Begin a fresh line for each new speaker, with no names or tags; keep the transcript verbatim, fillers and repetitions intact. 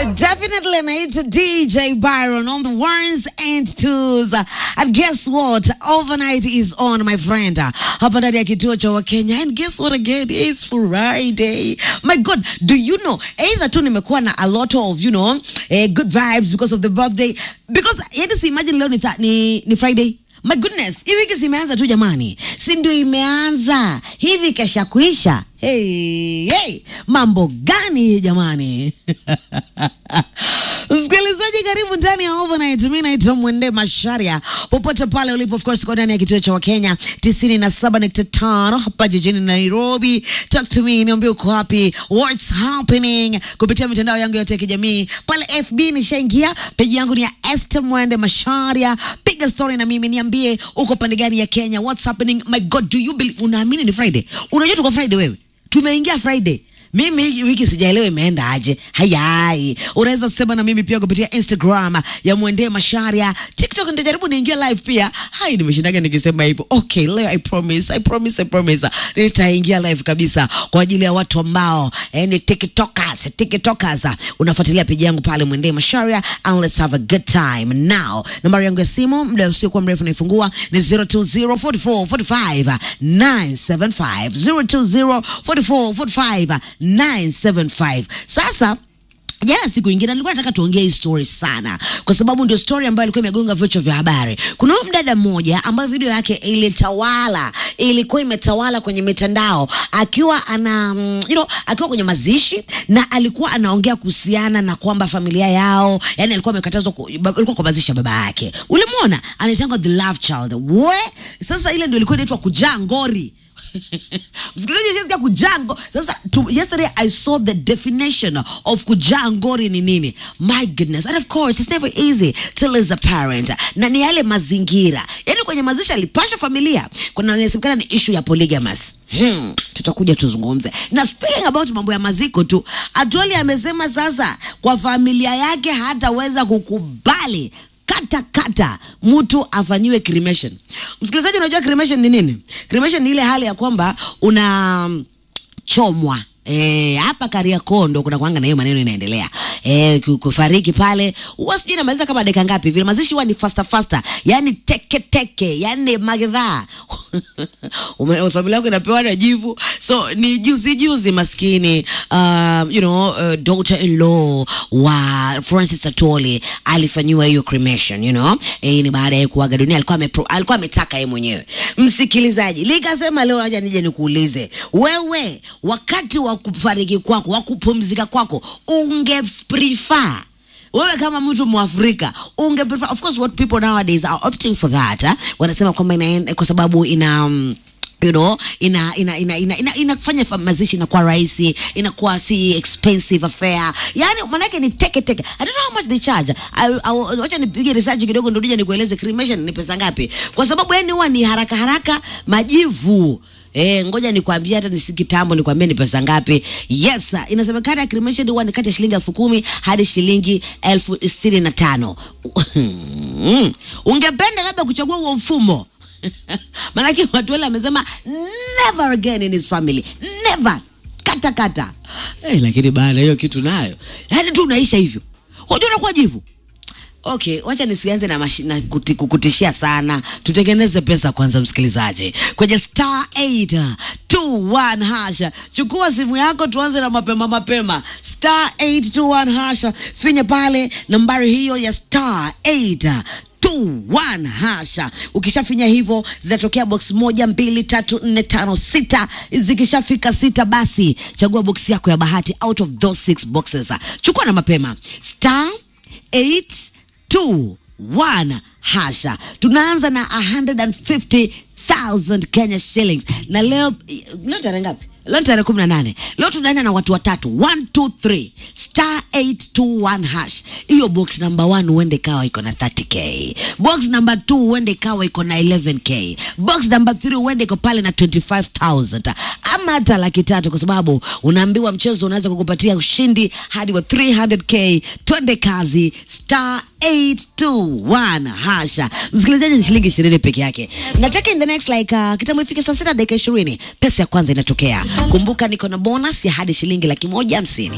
Definitely it's D J Byron on the ones and twos. And guess what? Overnight is on, my friend. Hapa ndani ya kituo cha Wakenya. And guess what again? It's Friday. My God, do you know? Either tu nimekuwa na a lot of, you know, eh, good vibes because of the birthday. Because, yeti si imagine leo ni, ni, ni Friday. My goodness, hivi wiki si imeanza tu jamani. Si ndio imeanza. Hivi kesha kuisha. Hey, hey, mambo gani jamani? Msikilizaji, karibu ndani ya Overnight. Mimi naitwa Mwende Masharia. Popote pale ulipo, of course, kwa ndani ya kituo cha Wakenya tisini na saba nukta tano hapa jijini Nairobi. Talk to me, niambie uko wapi, what's happening kupitia mitandao yangu yote ya kijamii. Pale F B nishaingia, page yangu ni ya Esther Mwende Masharia. Piga story na mimi, niambie uko pande gani ya Kenya, what's happening. My God, do you believe unaamini ni Friday? Unajua tuko Friday wewe? Tumeingia Friday. Mimi wiki sijaelewa imeenda aje. Hayai. Unaweza sema na mimi pia kupitia Instagram ya Mwende Masharia. TikTok nitajaribu niingia live pia. Hai, nimeshindaga nikisema hivyo. Okay, leo I promise, I promise, I promise. Nitaingia live kabisa kwa ajili ya watu ambao eh, ni TikTokers, TikTokers. Unafuatilia page yangu pale Mwende Masharia, and let's have a good time. Now, nambari yangu ya simu muda usio kwa mrefu naifungua ni zero two zero four four four five nine seven five zero two zero four four four five nine seven five. Sasa jana siku nyingine nilikuwa nataka tuongee hii story sana kwa sababu ndio story ambayo ilikuwa imegonga vichwa vya habari. Kuna huyu mdada mmoja ambaye video yake ilitawala, ilikuwa imetawala kwenye mitandao akiwa ana you know, akiwa kwenye mazishi na alikuwa anaongea kuhusiana na kwamba familia yao, yani alikuwa amekatazwa, alikuwa kwa mazishi ya baba yake. Ulimuona anaitanga the love child. We, sasa ile ndio ilikuwa inaitwa kujaa ngori. Msikilizaji, unasikia kujango. Sasa to, yesterday I saw the definition of kujangori ni nini. My goodness. And of course it's never easy to lose a parent. Na ni yale mazingira. Yaani kwenye mazishi alipasha familia. Kuna inasemekana ni issue ya polygamous. Hmm, tutakuja tuzungumze. Na speaking about mambo ya maziko tu, Atwoli amesema sasa kwa familia yake hataweza kukubali kata kata mtu afanyiwe cremation. Msikilizaji, unajua cremation ni nini? Cremation ni ile hali ya kwamba una chomwa. Eh, hapa Kariakoo ndo kuna kuanga na hiyo maneno inaendelea. Eh, kufariki pale, uwasijui inamaliza kama dakika ngapi vile. Mazishi huwa ni faster faster. Yaani teke teke, yaani magedha. Familia yako inapewa na jivu. So ni juzi juzi maskini um, you know, uh, daughter-in-law wa Francis Atwoli alifanyiwa hiyo cremation, you know. Eh, ni baada ya kuaga dunia, alikuwa ame alikuwa ametaka yeye mwenyewe. Msikilizaji, likasema leo acha nije nikuulize. Wewe wakati wa kufariki kwako, wa kupumzika kwako, unge prefer, wewe kama mtu Mwafrika, unge prefer, of course what people nowadays are opting for that, eh? Wanasema kwamba ina kwa sababu ina um, you know, ina ina ina ina ina inafanya mazishi inakuwa rahisi, inakuwa si expensive affair. Yani manake ni teke teke. I don't know how much they charge. Wacha nipige research kidogo ndio nije nikueleze cremation ni pesa ngapi. Kwa sababu yani huwa ni haraka haraka majivu. Eh, ngoja nikwambie hata nisikitambo nikwambie ni pesa ngapi. Yes, inasemekana cremation huwa ni kati ya shilingi elfu kumi hadi shilingi elfu sitini na tano. Ungependa labda kuchagua huo mfumo? Manake watu wale wamesema never again in his family. Never. Kata kata. Eh, hey, lakini baada hiyo kitu nayo, yani tu unaisha hivyo. Unajua unakuwa jivu. Okay, wacha nisianze na mashina kukutishia sana. Tutengeneze pesa kwanza, msikilizaji. Kwenye star eight two one hasha. Chukua simu yako tuanze na mapema mapema. Star eight two one hasha. Finya pale nambari hiyo ya star eight two one hasha. Ukishafinya hivyo zinatokea box moja, mbili, tatu, nne, tano, sita. Zikishafika sita basi chagua box yako ya bahati out of those six boxes. Chukua na mapema. Star eight two one hasha. Tunaanza na one hundred fifty thousand Kenya shillings. Na leo leo tarehe ngapi? Leo tarehe kumi na nane. Leo tunaenda na watu watatu. one two three star eight two one hash. Hiyo box number one uende kawa iko na thirty K. Box number two uende kawa iko na eleven K. Box number three uende iko pale na twenty-five thousand. Ama hata laki tatu, kwa sababu unaambiwa mchezo unaweza kukupatia ushindi hadi wa three hundred K. Twende kazi. Star eight two one hasha. Msikilizaji, ni shilingi ishirini peke yake. Nataka in the next like uh, kitambo ifike saa sita dakika ishirini pesa ya kwanza inatokea. Kumbuka niko na bonus ya hadi shilingi laki moja hamsini.